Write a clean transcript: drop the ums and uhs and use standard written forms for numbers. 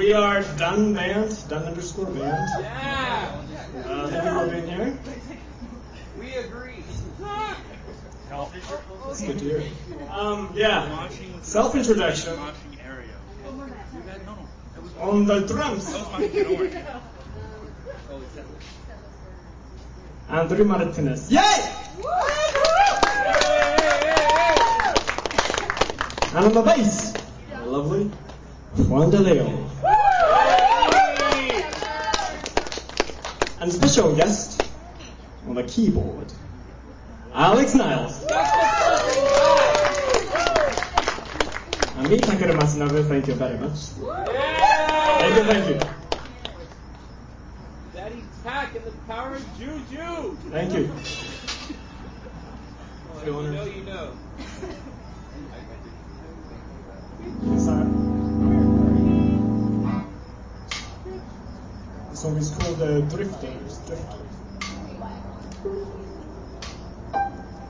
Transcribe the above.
We are Dun Band, Dun_Band. Yeah! Thank you for being here. We agree. It's good to hear. Yeah. Self-introduction. On the drums. Andrew Martinez. Yay! And on the bass, lovely Juan De Leon. And special guest on the keyboard, Alex Niles. And me, Takeru Masanobu, thank you very much. Thank you. Daddy Tack and the power of Juju. Thank you. Well, you know. The song is called Drifters.